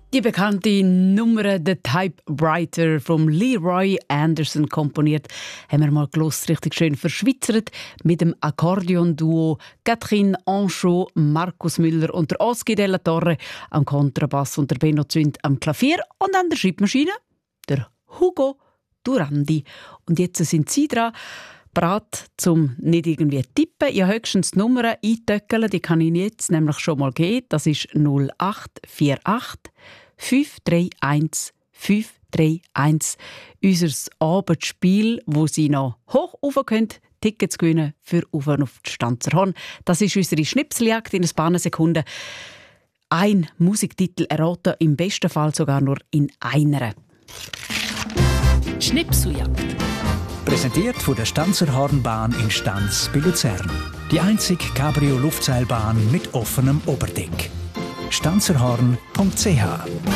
Die bekannte Nummer «The Typewriter» vom Leroy Anderson komponiert, haben wir mal gelost, richtig schön verschwitzert mit dem Akkordeon-Duo Catherine Anchaud, Markus Müller und der Oski Della Torre am Kontrabass und der Benno Zünd am Klavier und an der Schreibmaschine der Hugo Durandi. Und jetzt sind Sie dran, bereit, zum nicht irgendwie tippen. Ich habe höchstens die Nummern eintöckeln, die kann ich jetzt nämlich schon mal geben. Das ist 0848 531 531. Unser Abendspiel, wo Sie noch hoch rauf können, Tickets gewinnen für «Auf auf die Stanzerhorn». Das ist unsere Schnipseljagd in ein paar Sekunden. Ein Musiktitel erraten, im besten Fall sogar nur in einer. Schnipseljagd. Präsentiert von der Stanzerhornbahn in Stanz bei Luzern. Die einzige Cabrio-Luftseilbahn mit offenem Oberdeck. stanzerhorn.ch.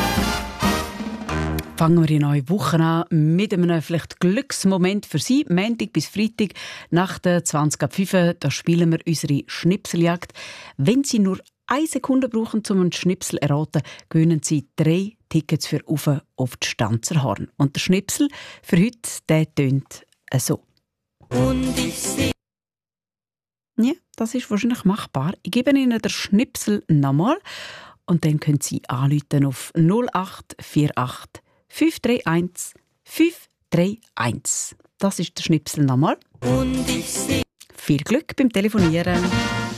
Fangen wir die neue Woche an mit einem vielleicht Glücksmoment für Sie. Montag bis Freitag nach der 20.05 da spielen wir unsere Schnipseljagd. Wenn Sie nur 1 Sekunde brauchen, um einen Schnipsel zu erraten, gewinnen Sie 3 Tickets für «Auf auf die Stanzerhorn». Und der Schnipsel für heute, der tönt so. Und ich sehe. Ja, das ist wahrscheinlich machbar. Ich gebe Ihnen den Schnipsel nochmal und dann können Sie anrufen auf 0848 531 531. Das ist der Schnipsel nochmal. Und ich sehe. Viel Glück beim Telefonieren.